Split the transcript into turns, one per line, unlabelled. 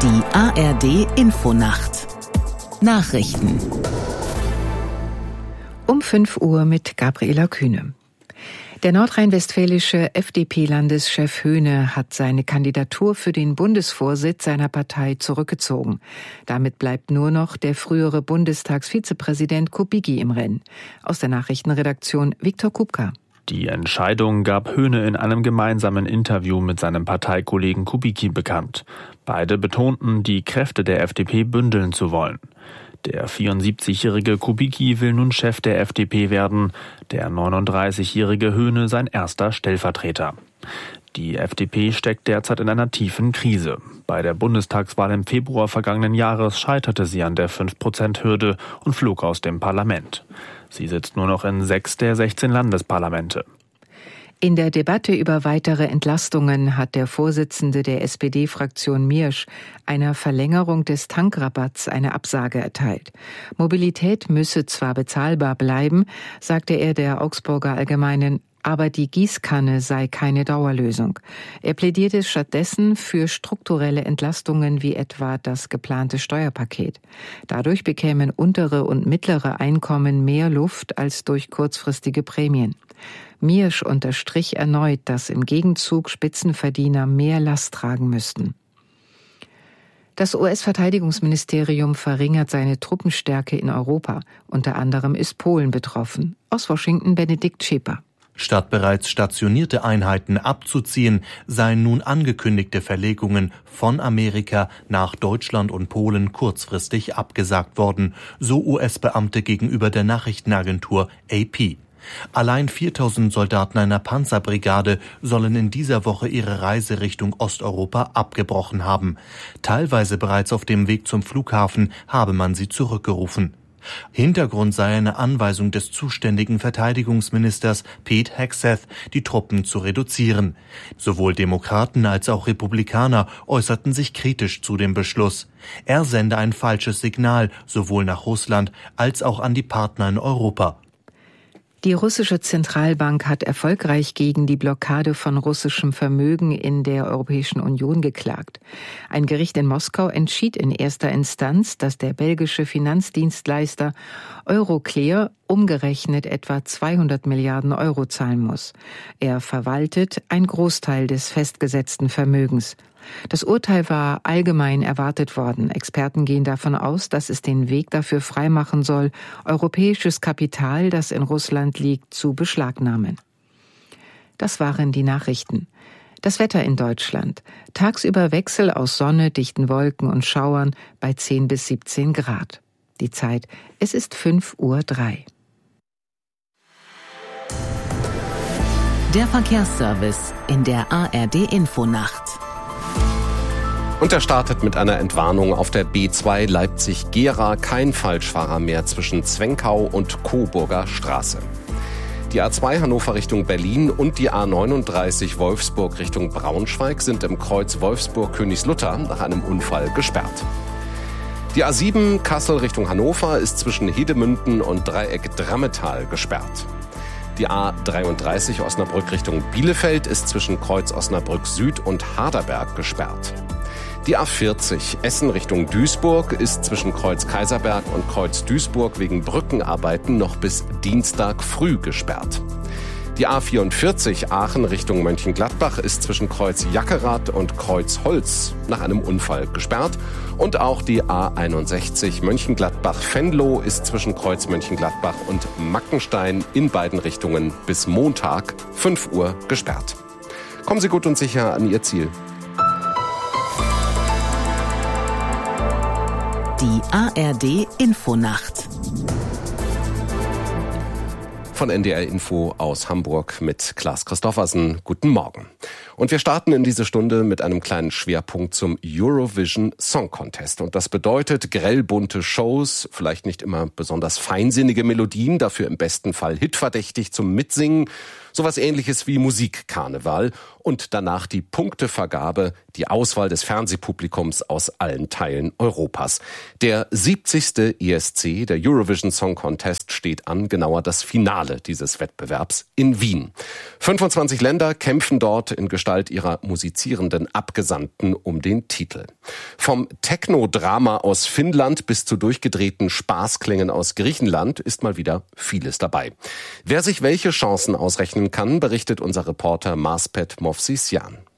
Die ARD-Infonacht. Nachrichten.
Um 5 Uhr mit Gabriela Kühne. Der nordrhein-westfälische FDP-Landeschef Höhne hat seine Kandidatur für den Bundesvorsitz seiner Partei zurückgezogen. Damit bleibt nur noch der frühere Bundestagsvizepräsident Kubicki im Rennen. Aus der Nachrichtenredaktion Viktor Kupka.
Die Entscheidung gab Höhne in einem gemeinsamen Interview mit seinem Parteikollegen Kubicki bekannt. Beide betonten, die Kräfte der FDP bündeln zu wollen. Der 74-jährige Kubicki will nun Chef der FDP werden, der 39-jährige Höhne sein erster Stellvertreter. Die FDP steckt derzeit in einer tiefen Krise. Bei der Bundestagswahl im Februar vergangenen Jahres scheiterte sie an der 5%-Hürde und flog aus dem Parlament. Sie sitzt nur noch in 6 der 16 Landesparlamente.
In der Debatte über weitere Entlastungen hat der Vorsitzende der SPD-Fraktion Miersch einer Verlängerung des Tankrabatts eine Absage erteilt. Mobilität müsse zwar bezahlbar bleiben, sagte er der Augsburger Allgemeinen, aber die Gießkanne sei keine Dauerlösung. Er plädierte stattdessen für strukturelle Entlastungen wie etwa das geplante Steuerpaket. Dadurch bekämen untere und mittlere Einkommen mehr Luft als durch kurzfristige Prämien. Miersch unterstrich erneut, dass im Gegenzug Spitzenverdiener mehr Last tragen müssten. Das US-Verteidigungsministerium verringert seine Truppenstärke in Europa. Unter anderem ist Polen betroffen. Aus Washington Benedikt Schäper.
Statt bereits stationierte Einheiten abzuziehen, seien nun angekündigte Verlegungen von Amerika nach Deutschland und Polen kurzfristig abgesagt worden, so US-Beamte gegenüber der Nachrichtenagentur AP. Allein 4.000 Soldaten einer Panzerbrigade sollen in dieser Woche ihre Reise Richtung Osteuropa abgebrochen haben. Teilweise bereits auf dem Weg zum Flughafen habe man sie zurückgerufen. Hintergrund sei eine Anweisung des zuständigen Verteidigungsministers Pete Hegseth, die Truppen zu reduzieren. Sowohl Demokraten als auch Republikaner äußerten sich kritisch zu dem Beschluss. Er sende ein falsches Signal sowohl nach Russland als auch an die Partner in Europa.
Die russische Zentralbank hat erfolgreich gegen die Blockade von russischem Vermögen in der Europäischen Union geklagt. Ein Gericht in Moskau entschied in erster Instanz, dass der belgische Finanzdienstleister Euroclear umgerechnet etwa 200 Milliarden Euro zahlen muss. Er verwaltet einen Großteil des festgesetzten Vermögens. Das Urteil war allgemein erwartet worden. Experten gehen davon aus, dass es den Weg dafür freimachen soll, europäisches Kapital, das in Russland liegt, zu beschlagnahmen. Das waren die Nachrichten. Das Wetter in Deutschland. Tagsüber Wechsel aus Sonne, dichten Wolken und Schauern bei 10 bis 17 Grad. Die Zeit, es ist 5:03 Uhr.
Der Verkehrsservice in der ARD-Infonacht.
Und er startet mit einer Entwarnung auf der B2 Leipzig-Gera. Kein Falschfahrer mehr zwischen Zwenkau und Coburger Straße. Die A2 Hannover Richtung Berlin und die A39 Wolfsburg Richtung Braunschweig sind im Kreuz Wolfsburg-Königslutter nach einem Unfall gesperrt. Die A7 Kassel Richtung Hannover ist zwischen Hedemünden und Dreieck Drammetal gesperrt. Die A33 Osnabrück Richtung Bielefeld ist zwischen Kreuz Osnabrück Süd und Harderberg gesperrt. Die A40 Essen Richtung Duisburg ist zwischen Kreuz Kaiserberg und Kreuz Duisburg wegen Brückenarbeiten noch bis Dienstag früh gesperrt. Die A44 Aachen Richtung Mönchengladbach ist zwischen Kreuz Jackerath und Kreuz Holz nach einem Unfall gesperrt. Und auch die A61 Mönchengladbach-Venlo ist zwischen Kreuz Mönchengladbach und Mackenstein in beiden Richtungen bis Montag 5 Uhr gesperrt. Kommen Sie gut und sicher an Ihr Ziel.
Die ARD-Infonacht.
Von NDR Info aus Hamburg mit Klaas Christoffersen. Guten Morgen. Und wir starten in diese Stunde mit einem kleinen Schwerpunkt zum Eurovision Song Contest. Und das bedeutet grellbunte Shows, vielleicht nicht immer besonders feinsinnige Melodien, dafür im besten Fall hitverdächtig zum Mitsingen. Sowas Ähnliches wie Musikkarneval. und danach die Punktevergabe, die Auswahl des Fernsehpublikums aus allen Teilen Europas. Der 70. ESC, der Eurovision Song Contest, steht an, genauer das Finale dieses Wettbewerbs in Wien. 25 Länder kämpfen dort in Gestalt ihrer musizierenden Abgesandten um den Titel. Vom Techno-Drama aus Finnland bis zu durchgedrehten Spaßklängen aus Griechenland ist mal wieder vieles dabei. Wer sich welche Chancen ausrechnen kann, berichtet unser Reporter Marspet Movsisyan.